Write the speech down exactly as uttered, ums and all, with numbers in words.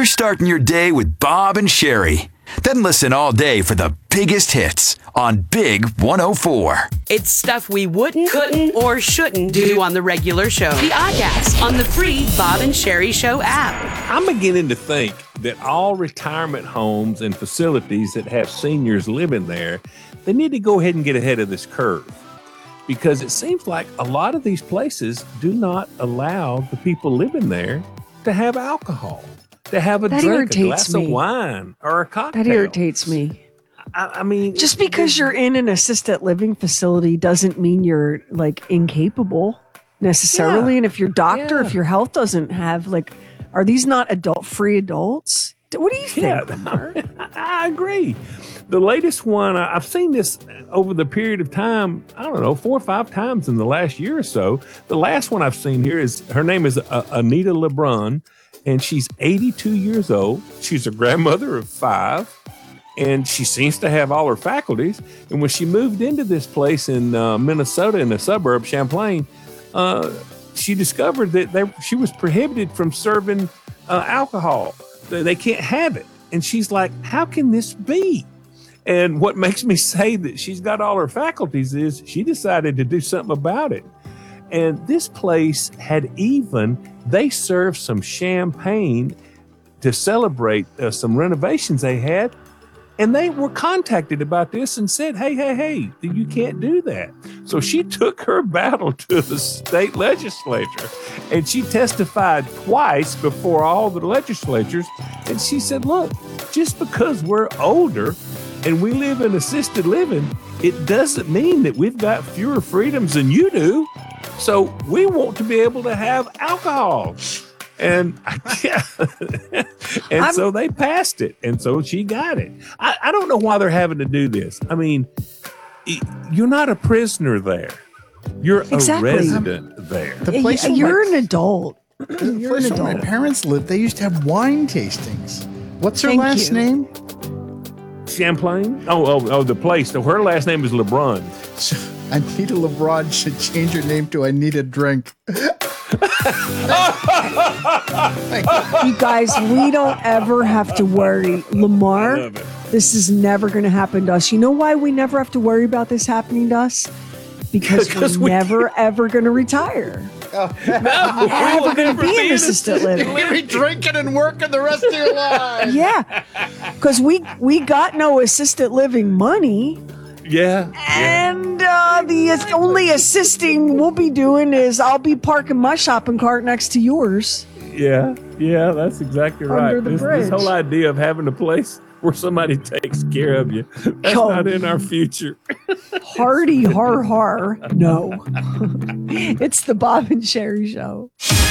You're starting your day with Bob and Sherry. Then listen all day for the biggest hits on Big one oh four. It's stuff we wouldn't, couldn't, or shouldn't do on the regular show. The Oddcast on the free Bob and Sherry Show app. I'm beginning to think that all retirement homes and facilities that have seniors living there, they need to go ahead and get ahead of this curve. Because it seems like a lot of these places do not allow the people living there to have alcohol, to have a That drink, a irritates glass me. of wine, or a cocktail. That irritates me. I, I mean, Just because you're in an assisted living facility doesn't mean you're like incapable necessarily. Yeah. And if your doctor, Yeah. if your health doesn't have like, are these not adult free adults? What do you think? Yeah, Lamar? I agree. The latest one, I- I've seen this over the period of time, I don't know, four or five times in the last year or so. The last one I've seen here is, her name is uh, Anita LeBrun, and she's eighty-two years old. She's a grandmother of five, and she seems to have all her faculties. And when she moved into this place in uh, Minnesota, in the suburb, Champlain, uh, she discovered that they, she was prohibited from serving uh, alcohol. They, they can't have it. And she's like, how can this be? And what makes me say that she's got all her faculties is she decided to do something about it. And this place had even, they served some champagne to celebrate uh, some renovations they had. And they were contacted about this and said, hey, hey, hey, you can't do that. So she took her battle to the state legislature, and she testified twice before all the legislatures. And she said, look, just because we're older and we live in assisted living, it doesn't mean that we've got fewer freedoms than you do. So we want to be able to have alcohol. And yeah. and I'm- so they passed it. And so she got it. I, I don't know why they're having to do this. I mean, y- you're not a prisoner there. You're Exactly. a resident there. The Yeah, place where you're my, an adult. the You're an place where my adult. parents lived, they used to have wine tastings. What's her Thank last you. name? Champlain? Oh, oh, oh, the place. So her last name is LeBrun. So Anita LeBron should change her name to I Need a Drink. You guys, we don't ever have to worry. Lamar, love it. this is never going to happen to us. You know why we never have to worry about this happening to us? Because, Because we're we never, ever going to retire. No, Never going to be in assisted living. You'll be drinking and working the rest of your life. Yeah, because we we got no assisted living money, Yeah. yeah. and uh, the only assisting we'll be doing is I'll be parking my shopping cart next to yours. Yeah, yeah, that's exactly Under right. the This, this bridge. whole idea of having a place where somebody takes care of you, that's Oh. not in our future. Hardy har har, no. It's the Bob and Sherry Show.